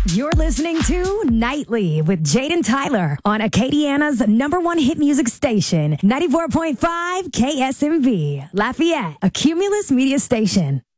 You're listening to Nightly with Jaden Tyler on Acadiana's #1 hit music station, 94.5 KSMV, Lafayette, a Cumulus media station.